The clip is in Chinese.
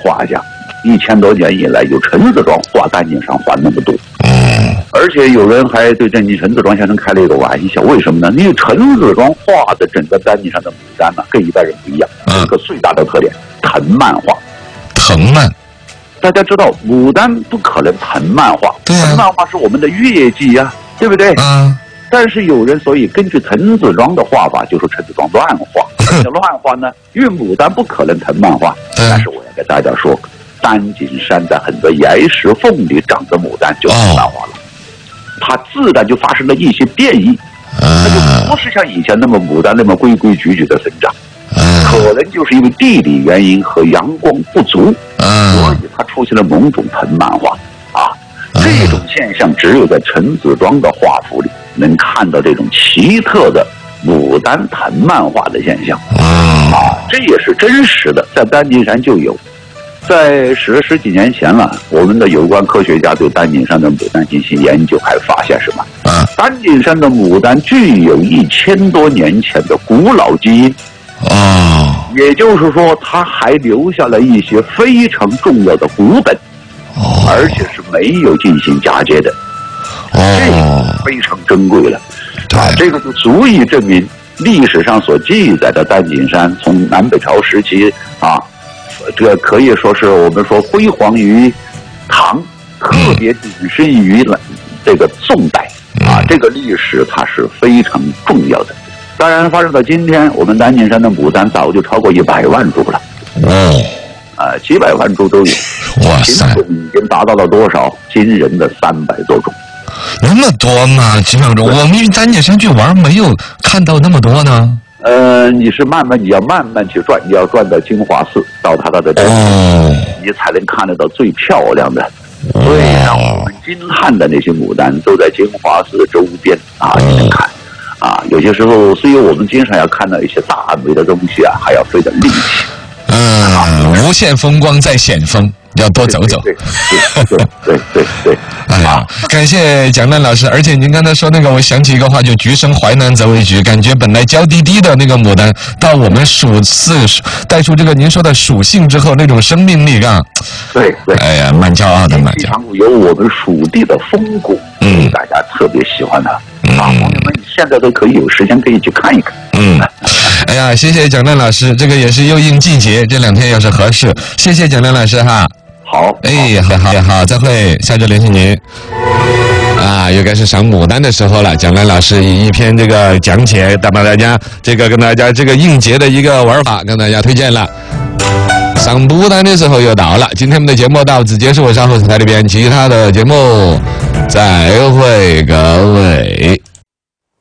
画家，1000多年以来，有陈子庄画丹顶山画那么多。而且有人还对陈子庄先生开了一个玩笑，为什么呢？因为陈子庄画的整个丹顶山的牡丹呢，跟一般人不一样，有一个最大的特点，藤蔓画。 藤蔓， 大家知道牡丹不可能藤蔓画， 对啊， 藤蔓画是我们的月季呀，对不对？但是有人所以根据陈子庄的画法，就说陈子庄乱画。乱画呢，因为牡丹不可能藤蔓画。但是我要给大家说，丹顶山在很多岩石缝里长的牡丹就藤蔓画了，它自然就发生了一些变异，它就不是像以前那么牡丹那么规规矩矩的生长，可能就是因为地理原因和阳光不足，所以它出现了某种藤蔓画啊。这种现象只有在陈子庄的画幅里能看到这种奇特的牡丹藤蔓画的现象这也是真实的，在丹顶山就有。在十几年前了，我们的有关科学家对丹顶山的牡丹进行研究，还发现什么？丹顶山的牡丹具有1000多年前的古老基因也就是说，它还留下了一些非常重要的古本，而且是没有进行嫁接的，这个非常珍贵了这个就足以证明历史上所记载的丹顶山从南北朝时期这个可以说是我们说辉煌于唐，特别谨慎于这个宋代这个历史它是非常重要的。当然发展到今天，我们丹顶山的牡丹早就超过100万株了几百万株都有，品种已经达到了多少？惊人的300多种。 那么多吗？几百种？我们丹顶山去玩没有看到那么多呢。 你要慢慢去转，你要转到金华寺，到它的你才能看得到最漂亮的。所以让我们惊叹的那些牡丹都在金华寺周边你能看有些时候虽然我们经常要看到一些大美的东西还要费点力气。 无限风光在险峰，要多走走。 对。 哎呀，感谢蒋亮老师。而且您刚才说那个，我想起一个话，就橘生淮南则为橘，感觉本来娇滴滴的那个牡丹，到我们带出这个您说的属性之后，那种生命力对， 哎呀，蛮骄傲的嘛。 非常有我们属地的风骨，大家特别喜欢它朋友们现在都可以有时间可以去看一看。 哎呀，谢谢蒋亮老师，这个也是又应季节，这2天要是合适，谢谢蒋亮老师哈。 好， 好，再会，下周联系您。又该是赏牡丹的时候了。蒋亮老师以一篇这个讲解，跟大家这个应节的一个玩法，跟大家推荐了。赏牡丹的时候又到了，今天我们的节目到此结束，稍后台里边其他的节目再会个。